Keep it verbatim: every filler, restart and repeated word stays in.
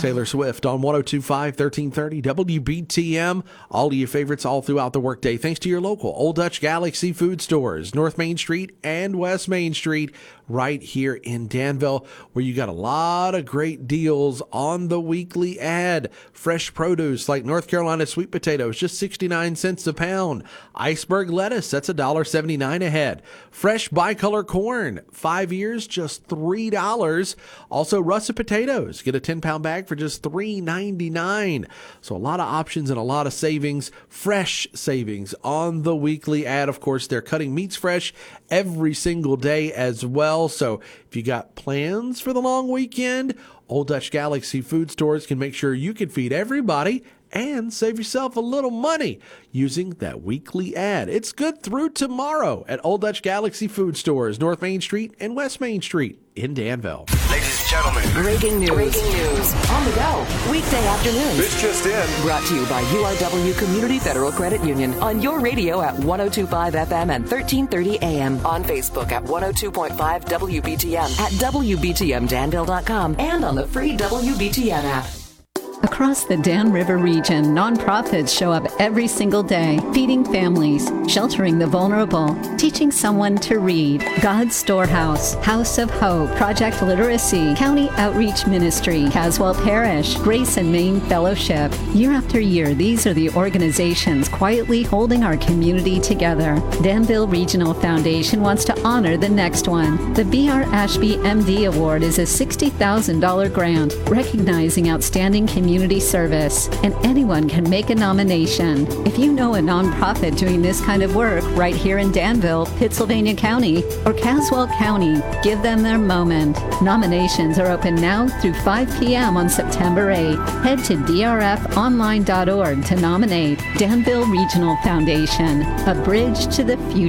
Taylor Swift on one oh two point five, thirteen thirty W B T M. All of your favorites all throughout the workday, thanks to your local Old Dutch Galaxy food stores, North Main Street and West Main Street, right here in Danville, where you got a lot of great deals on the weekly ad. Fresh produce like North Carolina sweet potatoes, just sixty-nine cents a pound. Iceberg lettuce, that's one dollar seventy-nine a head. Fresh bicolor corn, five years, just three dollars. Also, russet potatoes, get a ten pound bag for just three ninety-nine. So a lot of options and a lot of savings, fresh savings on the weekly ad. Of course, they're cutting meats fresh every single day as well. So if you got plans for the long weekend, Old Dutch Galaxy food stores can make sure you can feed everybody and save yourself a little money using that weekly ad. It's good through tomorrow at Old Dutch Galaxy food stores, North Main Street and West Main Street in Danville. Ladies and gentlemen, breaking news. Breaking news. On the go. Weekday afternoons. This just in. Brought to you by U R W Community Federal Credit Union on your radio at one oh two point five F M and thirteen thirty A M. On Facebook at one oh two point five W B T M, at W B T M Danville dot com, and on the free W B T M app. Across the Dan River region, nonprofits show up every single day, feeding families, sheltering the vulnerable, teaching someone to read. God's Storehouse, House of Hope, Project Literacy, County Outreach Ministry, Caswell Parish, Grace and Maine Fellowship. Year after year, these are the organizations quietly holding our community together. Danville Regional Foundation wants to honor the next one. The B R Ashby M D Award is a sixty thousand dollars grant recognizing outstanding community Community service, and anyone can make a nomination. If you know a nonprofit doing this kind of work right here in Danville, Pittsylvania County, or Caswell County, give them their moment. Nominations are open now through five p.m. on September eighth. Head to D R F online dot org to nominate. Danville Regional Foundation, a bridge to the future.